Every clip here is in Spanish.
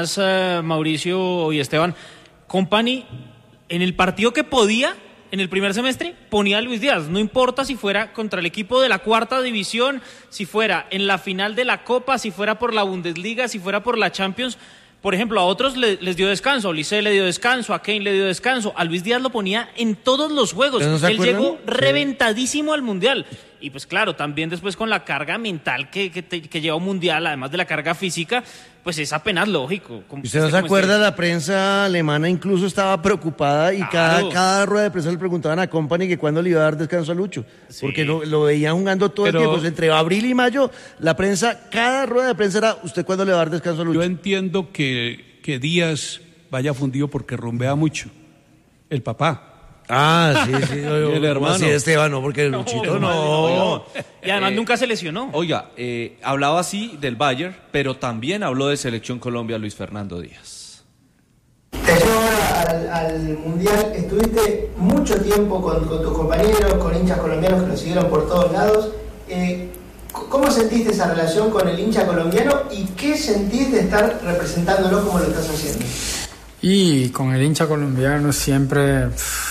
además, Mauricio y Esteban, Company, en el partido que podía, en el primer semestre, ponía a Luis Díaz. No importa si fuera contra el equipo de la cuarta división, si fuera en la final de la Copa, si fuera por la Bundesliga, si fuera por la Champions. Por ejemplo, a otros les dio descanso, a Olise le dio descanso, a Kane le dio descanso, a Luis Díaz lo ponía en todos los juegos. Él llegó reventadísimo al Mundial. Y pues claro, también después con la carga mental que lleva un Mundial, además de la carga física, pues es apenas lógico. ¿Usted no se acuerda? La prensa alemana incluso estaba preocupada y cada rueda de prensa le preguntaban a Company que cuándo le iba a dar descanso a Lucho. Sí. Porque lo veían jugando todo el tiempo. Entre abril y mayo, la prensa, cada rueda de prensa era, ¿usted cuándo le va a dar descanso a Lucho? Yo entiendo que Díaz vaya fundido porque rumbea mucho. El papá. Ah, sí. El hermano. Sí, Esteban, no, porque Luchito no. Y además nunca se lesionó. Oiga, hablaba así del Bayern, pero también habló de Selección Colombia Luis Fernando Díaz. Te llevo ahora al Mundial, estuviste mucho tiempo con tus compañeros, con hinchas colombianos que lo siguieron por todos lados. ¿Cómo sentiste esa relación con el hincha colombiano y qué sentís de estar representándolo como lo estás haciendo? Y con el hincha colombiano siempre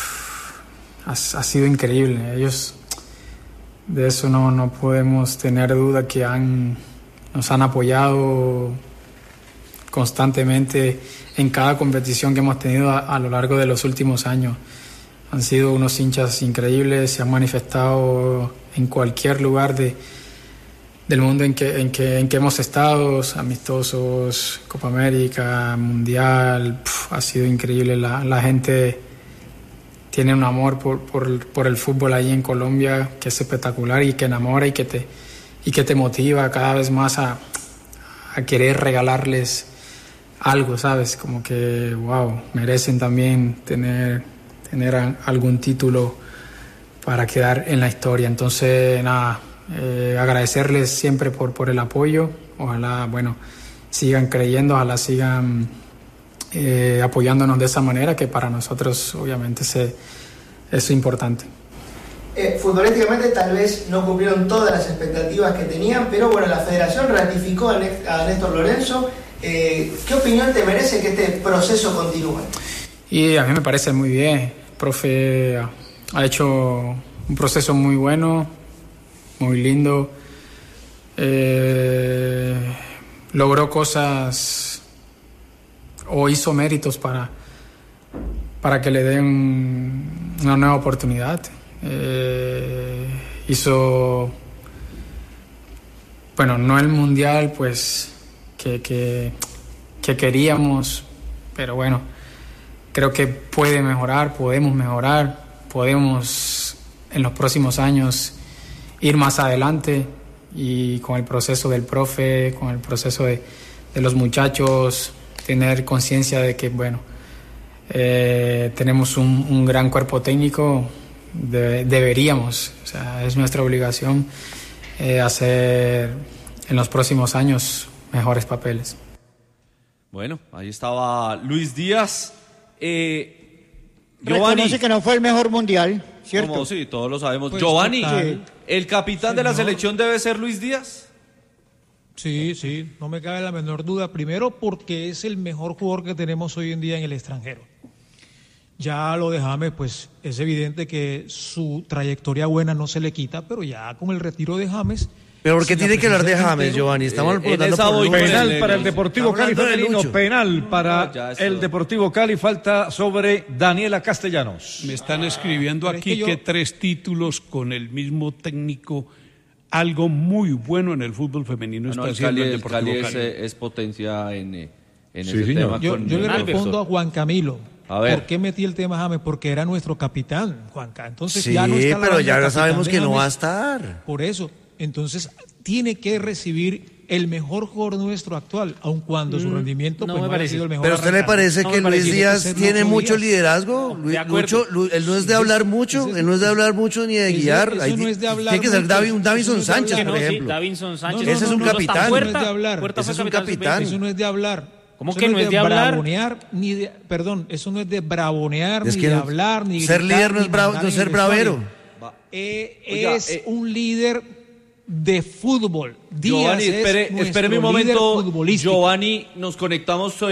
ha sido increíble. Ellos, de eso no podemos tener duda, que nos han apoyado constantemente en cada competición que hemos tenido a lo largo de los últimos años. Han sido unos hinchas increíbles, se han manifestado en cualquier lugar del mundo en que hemos estado, amistosos, Copa América, Mundial. Ha sido increíble. La gente tiene un amor por el fútbol ahí en Colombia que es espectacular y que enamora y que te motiva cada vez más a querer regalarles algo, ¿sabes? Como que, wow, merecen también tener algún título para quedar en la historia. Entonces, nada, agradecerles siempre por el apoyo. Ojalá, sigan creyendo, ojalá sigan apoyándonos de esa manera, que para nosotros obviamente es importante. Futbolísticamente tal vez no cumplieron todas las expectativas que tenían, pero la federación ratificó a Néstor Lorenzo. ¿Qué opinión te merece que este proceso continúe? Y a mí me parece muy bien. El profe ha hecho un proceso muy bueno, muy lindo. Logró cosas o hizo méritos para que le den una nueva oportunidad. Hizo, no el mundial pues que queríamos, pero creo que podemos mejorar, podemos en los próximos años ir más adelante, y con el proceso del profe, con el proceso de los muchachos, tener conciencia de que tenemos un gran cuerpo técnico. Deberíamos, es nuestra obligación hacer en los próximos años mejores papeles. Bueno, ahí estaba Luis Díaz. Reconoce que no fue el mejor mundial, ¿cierto? Como sí, todos lo sabemos. Pues, Giovanni, ¿el capitán de la selección debe ser Luis Díaz? Sí, no me cabe la menor duda. Primero porque es el mejor jugador que tenemos hoy en día en el extranjero. Ya lo de James, pues es evidente que su trayectoria buena no se le quita, pero ya con el retiro de James... ¿Pero por qué tiene que hablar de James, Giovanni? Estamos preguntando por penal para el Deportivo Cali femenino, penal para el Deportivo Cali, falta sobre Daniela Castellanos. Me están escribiendo aquí que 3 títulos con el mismo técnico, algo muy bueno en el fútbol femenino está haciendo el Deportivo Cali. Es potencia en ese tema. Yo le respondo a Juan Camilo. ¿Por qué metí el tema James? Porque era nuestro capitán, Juanca. Entonces ya no está, pero ya sabemos que no va a estar. Por eso, entonces tiene que recibir el mejor jugador nuestro actual, aun cuando su rendimiento no ha sido el mejor. ¿Pero a usted le parece que Luis Díaz tiene mucho liderazgo? Él no es de hablar mucho, ni de guiar. Eso no es de hablar. Tiene que ser un Davinson Sánchez, por ejemplo. Davinson Sánchez. Ese es un capitán. Eso no es de hablar. Ese es un capitán. Eso no es de hablar. ¿Cómo que no es de hablar? Eso no es de bravonear, ni de hablar, ni ser líder no es ser bravero. Es un líder de fútbol. Giovanni, espere un momento. Giovanni, nos conectamos